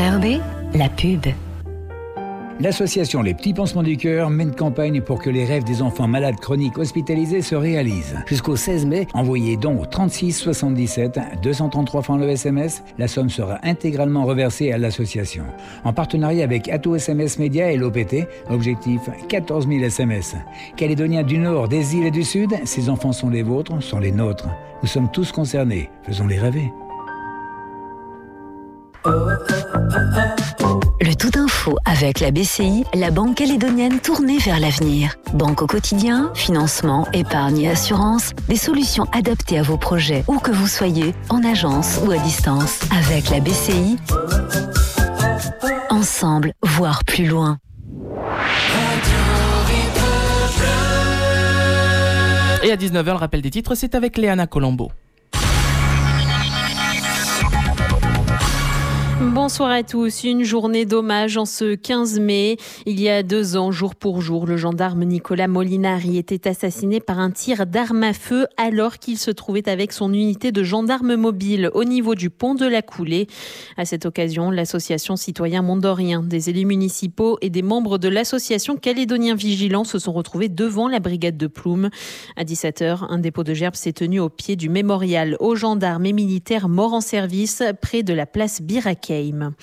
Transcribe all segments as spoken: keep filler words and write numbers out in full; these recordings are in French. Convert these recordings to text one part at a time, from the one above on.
R B, la pub. L'association Les Petits Pansements du Cœur mène campagne pour que les rêves des enfants malades chroniques hospitalisés se réalisent. Jusqu'au seize mai, envoyez donc au trente-six soixante-dix-sept, deux cent trente-trois francs le S M S. La somme sera intégralement reversée à l'association. En partenariat avec Ato S M S Média et l'O P T, objectif quatorze mille S M S. Calédoniens du Nord, des îles et du Sud, ces enfants sont les vôtres, sont les nôtres. Nous sommes tous concernés. Faisons-les rêver. Le tout info avec la B C I, la banque calédonienne tournée vers l'avenir. Banque au quotidien, financement, épargne et assurance, des solutions adaptées à vos projets, où que vous soyez, en agence ou à distance. Avec la B C I, ensemble, voir plus loin. Et à dix-neuf heures, le rappel des titres, c'est avec Léana Colombo. Bonsoir à tous. Une journée d'hommage en ce quinze mai. Il y a deux ans, jour pour jour, le gendarme Nicolas Molinari était assassiné par un tir d'arme à feu alors qu'il se trouvait avec son unité de gendarme mobile au niveau du pont de la Coulée. À cette occasion, l'association Citoyens Mondoriens, des élus municipaux et des membres de l'association Calédoniens Vigilants se sont retrouvés devant la brigade de Ploum. À dix-sept heures, un dépôt de gerbes s'est tenu au pied du mémorial aux gendarmes et militaires morts en service près de la place Birakeim.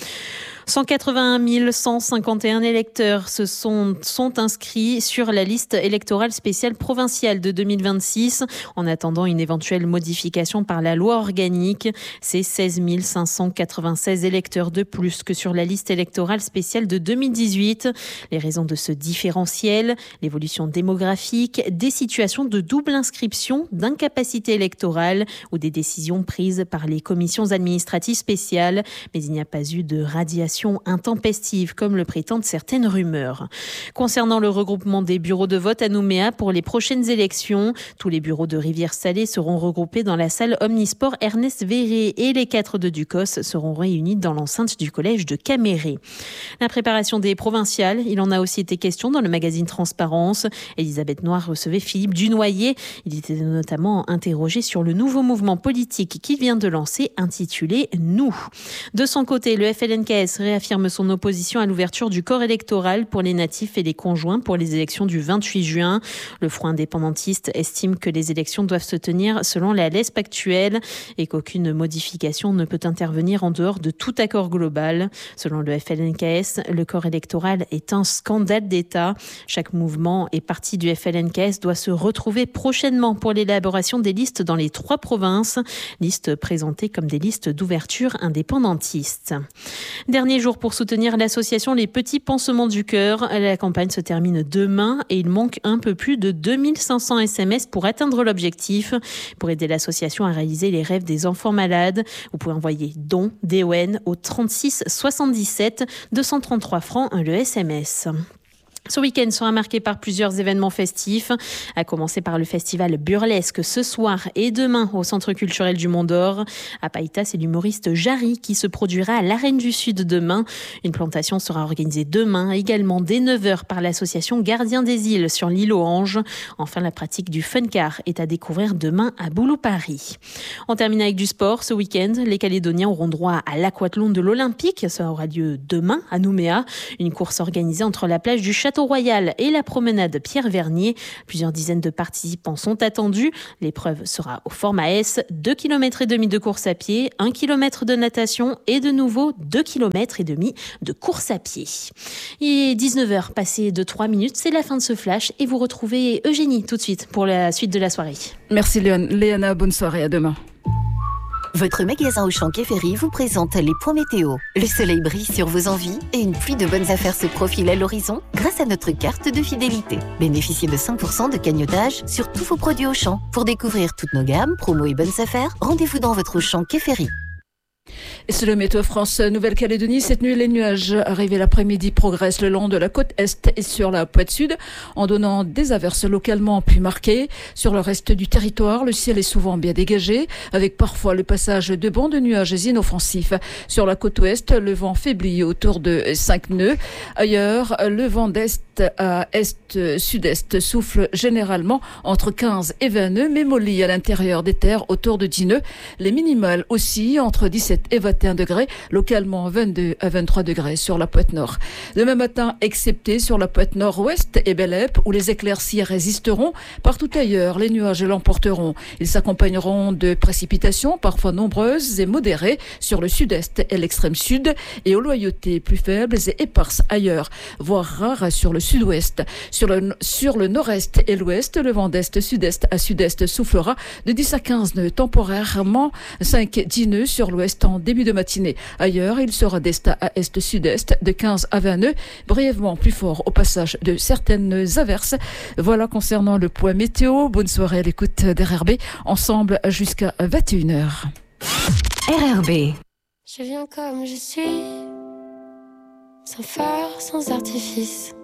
cent quatre-vingt-un mille cent cinquante et un électeurs se sont, sont inscrits sur la liste électorale spéciale provinciale de deux mille vingt-six. En attendant une éventuelle modification par la loi organique, c'est seize mille cinq cent quatre-vingt-seize électeurs de plus que sur la liste électorale spéciale de deux mille dix-huit. Les raisons de ce différentiel, l'évolution démographique, des situations de double inscription, d'incapacité électorale ou des décisions prises par les commissions administratives spéciales. Mais il n'y a pas eu de radiation intempestive, comme le prétendent certaines rumeurs. Concernant le regroupement des bureaux de vote à Nouméa pour les prochaines élections, tous les bureaux de Rivière-Salée seront regroupés dans la salle Omnisport Ernest Verré et les quatre de Ducos seront réunis dans l'enceinte du collège de Caméré. La préparation des provinciales, il en a aussi été question dans le magazine Transparence. Elisabeth Noir recevait Philippe Dunoyer. Il était notamment interrogé sur le nouveau mouvement politique qu'il vient de lancer, intitulé « Nous ». De son côté, le F L N K S réaffirme son opposition à l'ouverture du corps électoral pour les natifs et les conjoints pour les élections du vingt-huit juin. Le Front indépendantiste estime que les élections doivent se tenir selon la L E S P actuelle et qu'aucune modification ne peut intervenir en dehors de tout accord global. Selon le F L N K S, le corps électoral est un scandale d'État. Chaque mouvement et parti du F L N K S doit se retrouver prochainement pour l'élaboration des listes dans les trois provinces, listes présentées comme des listes d'ouverture indépendantistes. Dernier jour pour soutenir l'association Les Petits Pansements du Cœur. La campagne se termine demain et il manque un peu plus de deux mille cinq cents S M S pour atteindre l'objectif. Pour aider l'association à réaliser les rêves des enfants malades, vous pouvez envoyer don, D O N, au trente-six soixante-dix-sept, deux cent trente-trois francs le S M S. Ce week-end sera marqué par plusieurs événements festifs, à commencer par le festival burlesque ce soir et demain au Centre culturel du Mont d'Or. À Païta, c'est l'humoriste Jarry qui se produira à l'Arène du Sud demain. Une plantation sera organisée demain, également dès neuf heures par l'association Gardien des Îles sur l'île aux Anges. Enfin, la pratique du fun car est à découvrir demain à Boulou-Paris. On termine avec du sport. Ce week-end, les Calédoniens auront droit à l'aquathlon de l'Olympique. Ça aura lieu demain à Nouméa. Une course organisée entre la plage du Château Royal et la promenade Pierre-Vernier. Plusieurs dizaines de participants sont attendus. L'épreuve sera au format S, deux kilomètres et demi de course à pied, un kilomètre de natation et de nouveau deux kilomètres et demi de course à pied. Il est dix-neuf heures passées de trois minutes, c'est la fin de ce flash et vous retrouvez Eugénie tout de suite pour la suite de la soirée. Merci Léana, bonne soirée, à demain. Votre magasin Auchan Quai Ferry vous présente les points météo. Le soleil brille sur vos envies et une pluie de bonnes affaires se profile à l'horizon grâce à notre carte de fidélité. Bénéficiez de cinq pour cent de cagnotage sur tous vos produits Auchan. Pour découvrir toutes nos gammes, promos et bonnes affaires, rendez-vous dans votre Auchan Quai Ferry. Et c'est le Météo France Nouvelle-Calédonie. Cette nuit, les nuages arrivés l'après-midi progressent le long de la côte est et sur la pointe sud, en donnant des averses localement plus marquées. Sur le reste du territoire, le ciel est souvent bien dégagé, avec parfois le passage de bancs de nuages inoffensifs. Sur la côte ouest, le vent faiblit autour de cinq nœuds. Ailleurs, le vent d'est à est-sud-est souffle généralement entre quinze et vingt nœuds, mais mollit à l'intérieur des terres autour de dix nœuds. Les minimales aussi entre dix-sept et vingt vingt et un degrés, localement vingt-deux à vingt-trois degrés sur la pointe nord. Demain matin, excepté sur la pointe nord-ouest et Bélep, où les éclaircies résisteront, partout ailleurs, les nuages l'emporteront. Ils s'accompagneront de précipitations, parfois nombreuses et modérées, sur le sud-est et l'extrême sud, et aux loyautés plus faibles et éparses ailleurs, voire rares sur le sud-ouest. Sur le, sur le nord-est et l'ouest, le vent d'est-sud-est à sud-est soufflera de dix à quinze nœuds, temporairement cinq à dix nœuds sur l'ouest en début de matinée. Ailleurs, il sera d'est à est-sud-est de quinze à vingt nœuds, brièvement plus fort au passage de certaines averses. Voilà concernant le point météo. Bonne soirée à l'écoute d'R R B, ensemble jusqu'à vingt et une heures. R R B. Je viens comme je suis, sans phare, sans artifice.